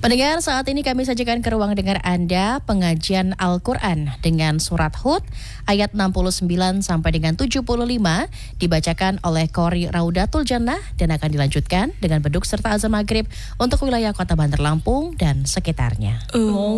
Pendengar, saat ini kami sajikan ke ruang dengar Anda pengajian Al-Quran dengan surat Hud ayat 69 sampai dengan 75 dibacakan oleh Qori Raudatul Jannah dan akan dilanjutkan dengan beduk serta azan maghrib untuk wilayah Kota Bandar Lampung dan sekitarnya.